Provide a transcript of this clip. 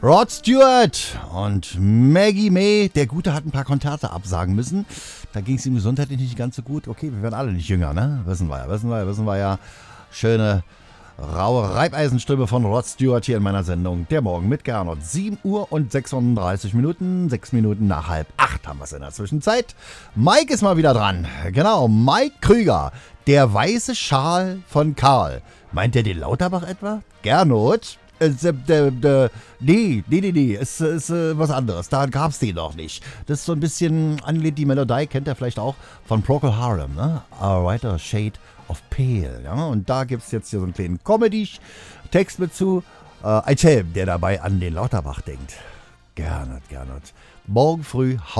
Rod Stewart und Maggie May. Der Gute hat ein paar Konzerte absagen müssen. Da ging es ihm gesundheitlich nicht ganz so gut. Okay, wir werden alle nicht jünger, ne? Wissen wir ja. Schöne, raue Reibeisenstimme von Rod Stewart hier in meiner Sendung. Der Morgen mit Gernot. 7 Uhr und 36 Minuten. 6 Minuten nach 7:30 haben wir es in der Zwischenzeit. Mike ist mal wieder dran. Genau, Mike Krüger. Der weiße Schal von Karl. Meint der den Lauterbach etwa? Gernot? Nee, es ist was anderes. Da gab's den noch nicht. Das ist so ein bisschen angelehnt, die Melodie kennt ihr vielleicht auch von Procol Harum, ne? A Whiter Shade of Pale, ja? Und da gibt's jetzt hier so einen kleinen Comedy-Text mit zu. Ein Schelm, der dabei an den Lauterbach denkt. Gernot. Morgen früh